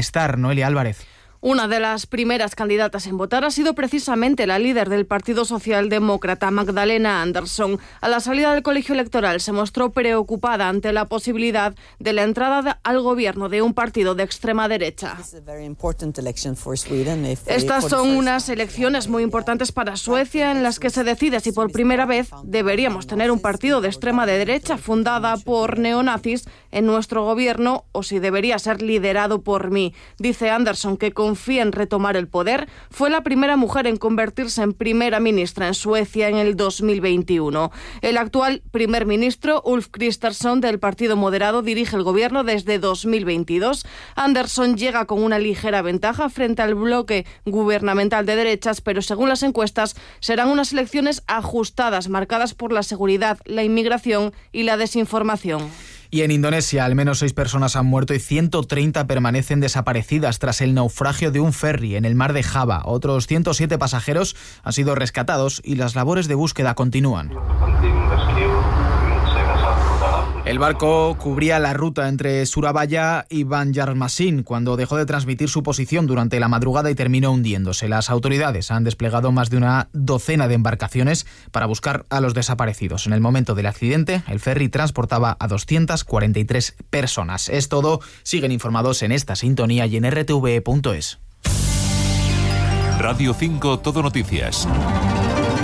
bienestar. Noelia Álvarez. Una de las primeras candidatas en votar ha sido precisamente la líder del Partido Socialdemócrata, Magdalena Andersson. A la salida del colegio electoral se mostró preocupada ante la posibilidad de la entrada al gobierno de un partido de extrema derecha. Estas son unas elecciones muy importantes para Suecia en las que se decide si por primera vez deberíamos tener un partido de extrema derecha fundada por neonazis en nuestro gobierno o si debería ser liderado por mí. Dice Andersson que confía en retomar el poder. Fue la primera mujer en convertirse en primera ministra en Suecia en el 2021. El actual primer ministro, Ulf Kristersson, del Partido Moderado, dirige el gobierno desde 2022. Andersson llega con una ligera ventaja frente al bloque gubernamental de derechas, pero según las encuestas serán unas elecciones ajustadas, marcadas por la seguridad, la inmigración y la desinformación. Y en Indonesia, al menos 6 personas han muerto y 130 permanecen desaparecidas tras el naufragio de un ferry en el mar de Java. Otros 107 pasajeros han sido rescatados y las labores de búsqueda continúan. El barco cubría la ruta entre Surabaya y Banjarmasin cuando dejó de transmitir su posición durante la madrugada y terminó hundiéndose. Las autoridades han desplegado más de una docena de embarcaciones para buscar a los desaparecidos. En el momento del accidente, el ferry transportaba a 243 personas. Es todo. Siguen informados en esta sintonía y en rtve.es. Radio 5 Todo Noticias.